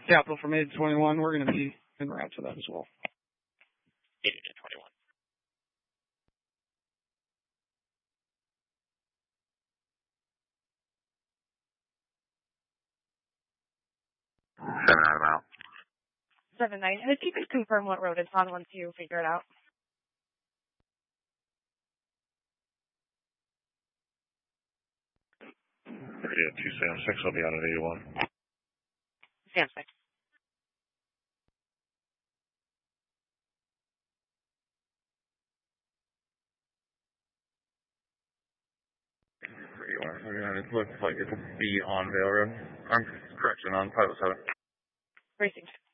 Capital from 8 to 21, we're going to be en route to that as well. 8 to 21. Seven out of out. 7-9. And if you could confirm what road it's on once you figure it out. Yeah, 2 Sam 6, I'll be out at 81. Sam 6. It looks like it'll be on Vale Road. Correction, on 507. Racing.